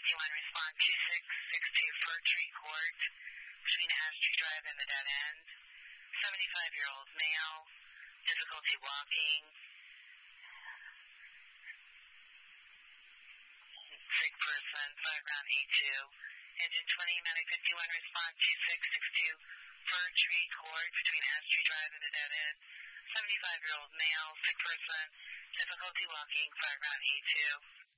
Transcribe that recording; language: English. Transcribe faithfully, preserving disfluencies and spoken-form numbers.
fifty-one, respond two six six two Fir Tree Court between Ash Tree Drive and the dead end. seventy-five-year-old male, difficulty walking. Sick person, five-round E two. Engine twenty, medic fifty-one, respond two six six two Fir Tree Court between Ash Tree Drive and the dead end. seventy-five-year-old male, sick person, difficulty walking, five-round E two.